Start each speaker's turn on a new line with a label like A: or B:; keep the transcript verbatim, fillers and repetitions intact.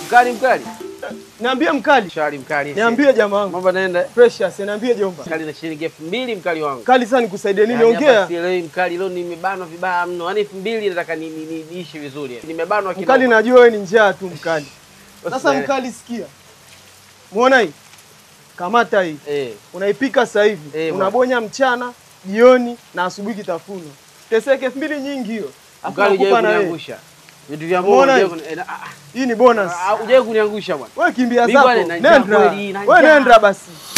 A: Mkali mkali.
B: Niambie mkali.
A: Shari mkali.
B: Niambie jamaa wangu.
A: Mambo naenda.
B: Precious, niambie jomba.
A: Mkali na shilingi elfu mbili mkali wangu.
B: Kali sana nikusaidie. Nimeongea.
A: Leo mkali leo nimebanwa vibaya mno. Yaani elfu mbili nataka niishi vizuri. Nimebanwa kidogo.
B: Mkali najua wewe ni njaa tu mkali. Sasa mkali sikia. Muona hii? Kamata hii.
A: Eh.
B: Unaipika sasa hivi.
A: Eh,
B: unabonya mchana, jioni na asubuhi kitafuno. Teseke elfu mbili nyingi hiyo.
A: Mkali hujawahi kuniangusha. Vitu vya Mungu
B: hii ni bonus.
A: Hujawahi kuniangusha bwana.
B: Wewe kimbia zako. Nenda. Wewe nenda basi.